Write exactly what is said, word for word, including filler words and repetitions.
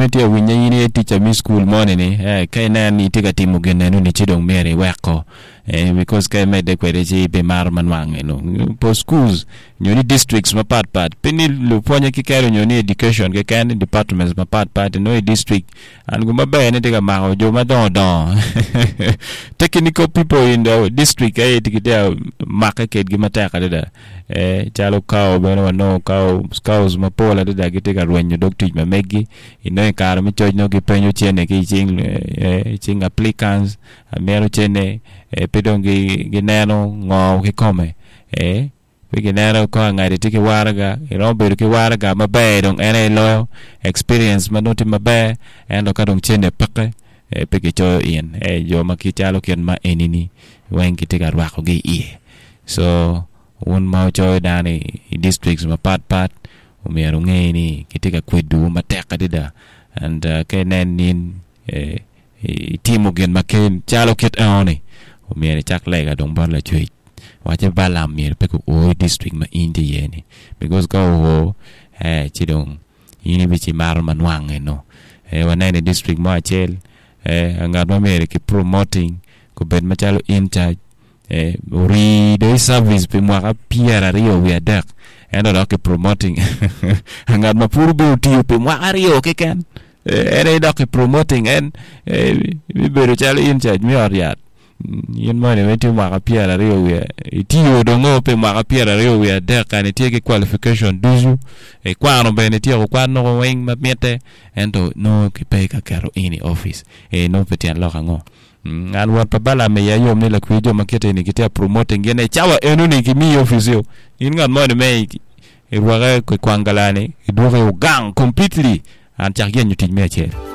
ti winya yini teacher mi school mone ni eh kai na ni tiga timu genenu ni chidong mere weko eh because kai me de kwere ji be mar manwang no po schools nyoni districts ma part part pini lu ponya ki kero nyoni education ke kan departments ma part part no district an guma be ne tiga ma jo ma don don technical people in the district eh tiga maka ke gima ta ka da eh chalo kao be no no kao scouts ma pola da ke tiga rwenyo doctor ma megi ino kar mi choj no ki penyo chene ki ching eh ching applicants amero chene e pedongi gineno ngo ki come e pe gineno ko ngari tiki waraga iro bedo ki waraga mabe dong ene lo experience manoti mabe endo ka dong chene pake e pe ki cho ien e jo makitalo ken ma enini wengi tika rwako gi ie so un mau cho dani districts ma pat pat umero ngeni kitika kwedu mateka dida and uh, kenen nin e timu gen maken chalo ket aoni umere chak lega dong bar la chui wacha balam mir pe ko o district ma indi yeni because go ho eh chidong yini bichi mar manwang no e wanene district ma chel eh angat ma mere ki promoting ko ben ma chalo in charge eh uri de service pe mo ka piera rio we adak endo do ke promoting angat ma pur bu ti pe mo ario ke kan ere do ke promoting en bi bedo chalo in charge mi oriat yen mane meti maka piera rio we itiyo dongo pe maka piera rio we de kan tieke qualification duzu e kwano bene tiyo kwano ko wing mapete ento no ki pe ka karo ini office e no petian loka ngo ngan wa pabala me ya yo me la kwijo makete ni kitia promoting gene chawa eno ni kimi office yo yin ngan mane me e ruaga ko kwangalani e doge gang completely an chak yen yuti meche